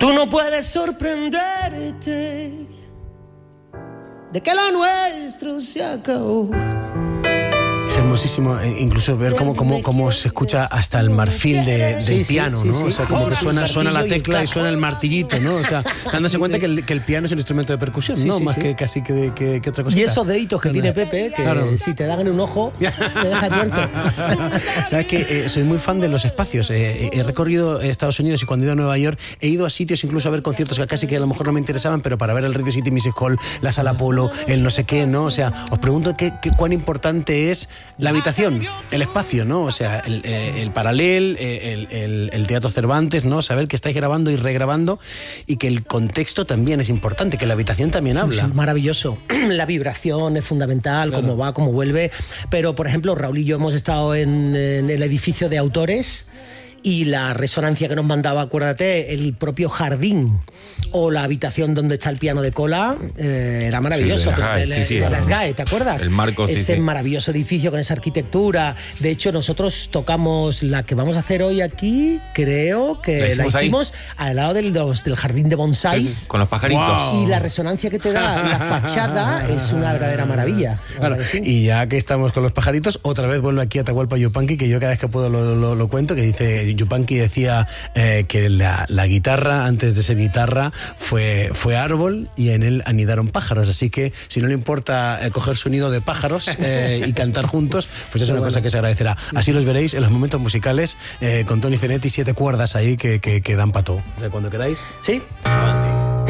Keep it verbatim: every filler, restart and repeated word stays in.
Tú no puedes sorprenderte de que lo nuestro se acabó. Es hermosísimo, eh, incluso ver cómo, cómo, cómo se escucha hasta el marfil de, del sí, piano, sí, ¿no? sí, sí. O sea, como que suena, suena la Y el tecla y clac. suena el martillito, ¿no? O sea, dándose Sí, cuenta sí. que el, que el piano es un instrumento de percusión, Sí, ¿no? sí, Más sí. que casi que, que, que otra cosa. Y esos deditos que tiene Pepe, que Claro. si te dan en un ojo, te deja tuerto. Sabes que eh, soy muy fan de los espacios. Eh, he recorrido Estados Unidos y cuando he ido a Nueva York he ido a sitios incluso a ver conciertos que casi que a lo mejor no me interesaban, pero para ver el Radio City Music Hall, la Sala Polo, el no sé qué, ¿no? O sea, os pregunto qué, qué, cuán importante es la habitación, el espacio, ¿no? O sea, el, el, el Paralel, el, el, el Teatro Cervantes, ¿no? Saber que estáis grabando y regrabando y que el contexto también es importante, que la habitación también habla. Sí, maravilloso. La vibración es fundamental, Claro. cómo va, cómo vuelve. Pero, por ejemplo, Raúl y yo hemos estado en, en el edificio de autores y la resonancia que nos mandaba, acuérdate, el propio jardín o la habitación donde está el piano de cola, eh, era maravilloso. Sí, de la GAE, El- sí, sí, de las el- GAE, ¿te acuerdas? el marco, sí, Ese sí. maravilloso edificio con esa arquitectura. De hecho, nosotros tocamos la que vamos a hacer hoy aquí, creo que ¿La la hicimos ahí? hicimos al lado del, los- del jardín de bonsáis. Con los pajaritos. Wow. Y la resonancia que te da la fachada es una verdadera maravilla. Claro, y ya que estamos con los pajaritos, otra vez vuelve aquí a Atahualpa Yupanqui, que yo cada vez que puedo lo, lo, lo cuento, que dice, Yupanqui decía eh, que la, la guitarra, antes de ser guitarra, fue, fue árbol y en él anidaron pájaros, así que si no le importa eh, coger su nido de pájaros eh, y cantar juntos, pues es una cosa que se agradecerá. Así los veréis en los momentos musicales eh, con Toni Zenetti, siete cuerdas ahí que, que, que dan para todo. O sea, cuando queráis. Sí. Avanzamos.